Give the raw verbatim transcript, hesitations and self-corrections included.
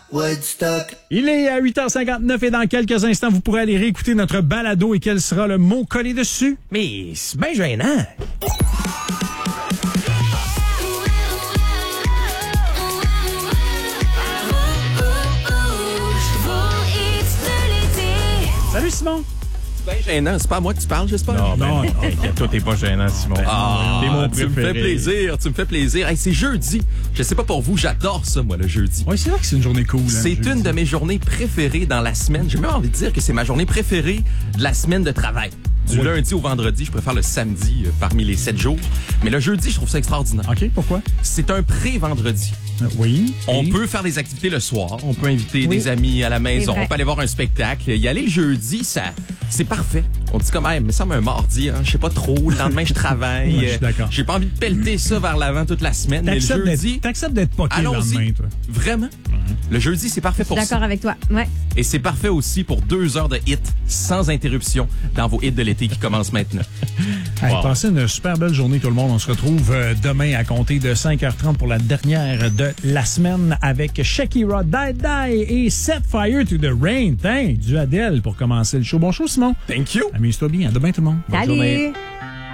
Woodstock. Il est à huit heures cinquante-neuf et dans quelques instants, vous pourrez aller réécouter notre balado et quel sera le mot collé dessus. Mais c'est bien gênant. Salut Simon. C'est bien gênant. C'est pas à moi que tu parles, j'espère? Non, non, non. Toi, t'es pas gênant, Simon. Ah, T'es mon tu me préféré. fais plaisir, tu me fais plaisir. Hey, c'est jeudi. Je sais pas pour vous, j'adore ça, moi, le jeudi. Oui, c'est vrai que c'est une journée cool. Hein, C'est jeudi. une de mes journées préférées dans la semaine. J'ai même envie de dire que c'est ma journée préférée de la semaine de travail. Du Oui. lundi au vendredi, je préfère le samedi euh, parmi les sept jours. Mais le jeudi, je trouve ça extraordinaire. OK, pourquoi? C'est un pré-vendredi. Euh, oui. On Et? peut faire des activités le soir, on peut inviter Oui. des amis à la maison, C'est vrai. on peut aller voir un spectacle. Y aller le jeudi, ça, c'est parfait. On dit comme, hey, mais ça un mardi, hein, je sais pas trop, le lendemain je travaille. Ouais, je suis d'accord. J'ai pas envie de pelleter ça vers l'avant toute la semaine. Mais le T'acceptes jeudi, d'être, t'acceptes d'être poqué le allons-y. lendemain, toi. Vraiment? Le jeudi, c'est parfait pour ça. D'accord avec toi. Ouais. Et c'est parfait aussi pour deux heures de hits sans interruption dans vos hits de l'été qui commencent maintenant. Hey, Wow. Passez une super belle journée tout le monde. On se retrouve euh, demain à compter de cinq heures trente pour la dernière de la semaine avec Shakira, Die Die et Set Fire to the Rain. Tain, du Adèle pour commencer le show. Bon show, Simon. Thank you! Amuse-toi bien. À demain tout le monde. Bonne journée. Salut!